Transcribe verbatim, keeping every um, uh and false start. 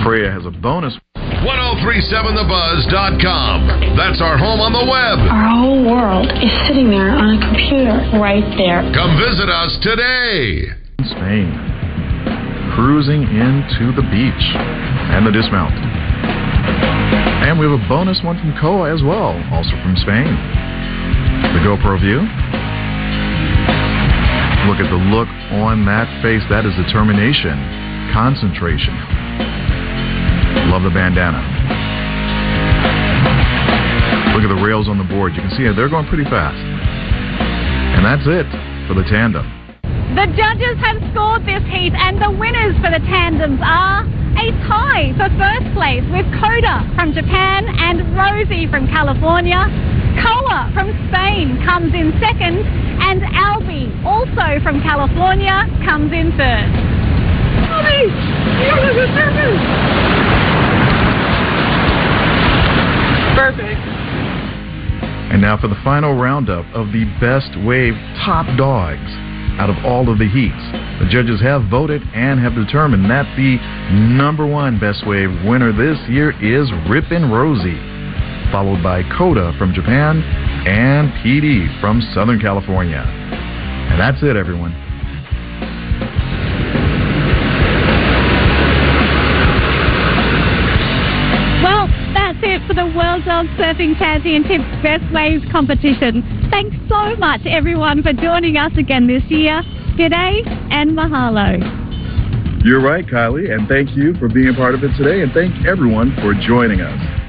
Freya has a bonus. ten thirty-seven the buzz dot com. That's our home on the web. Our whole world is sitting there on a computer right there. Come visit us today. Spain. Cruising into the beach and the dismount. And we have a bonus one from Koa as well, also from Spain. The GoPro view. Look at the look on that face. That is determination, concentration. Love the bandana. Look at the rails on the board. You can see it. They're going pretty fast. And that's it for the tandem. The judges have scored this heat, and the winners for the tandems are a tie for first place with Coda from Japan and Rosie from California. Koa from Spain comes in second, and Albie, also from California, comes in third. Albie, you're the second. Perfect. And now for the final roundup of the best wave top dogs out of all of the heats. The judges have voted and have determined that the number one best wave winner this year is Rippin' Rosie, followed by Coda from Japan and P D from Southern California. And that's it, everyone. Well, that's it for the World Dog Surfing Championships Best Waves competition. Thanks so much, everyone, for joining us again this year. G'day and mahalo. You're right, Kylie, and thank you for being part of it today, and thank everyone for joining us.